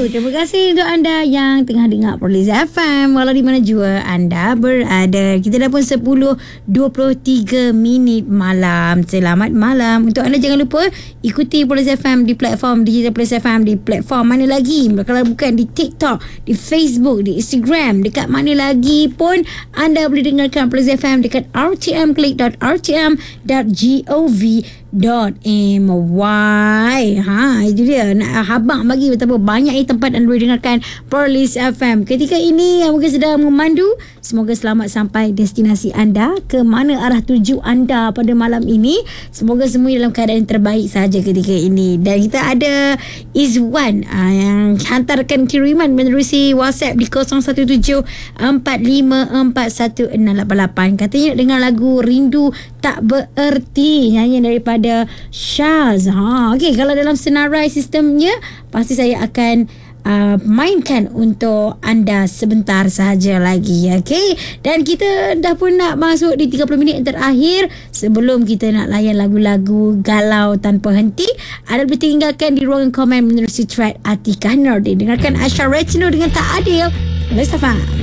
Terima kasih untuk anda yang tengah dengar Perlis FM, walau di mana jua anda berada. Kita dah pun 10:23 malam. Selamat malam. Untuk anda jangan lupa ikuti Perlis FM di platform Digital Perlis FM, di platform mana lagi kalau bukan di TikTok, di Facebook, di Instagram, dekat mana lagi pun anda boleh dengarkan Perlis FM dekat rtm.klik.rtm.gov.my. Itu dia. Nak habang bagi betapa banyaknya tempat anda boleh dengarkan Perlis FM. Ketika ini yang mungkin sedang memandu, semoga selamat sampai destinasi anda, ke mana arah tuju anda pada malam ini. Semoga semua dalam keadaan terbaik saja ketika ini. Dan kita ada Izwan yang hantarkan kiriman menerusi WhatsApp di 0174541688. Katanya nak dengar lagu Rindu Tak Bererti, nyanyian daripada Syaz. Okey, kalau dalam senarai sistemnya pasti saya akan mainkan untuk anda sebentar sahaja lagi. Okey, dan kita dah pun nak masuk di 30 minit yang terakhir. Sebelum kita nak layan lagu-lagu galau tanpa henti, anda boleh tinggalkan di ruangan komen menerusi thread Atika Nordin. Dengarkan Asha Retino dengan Tak Adil. Mustafa.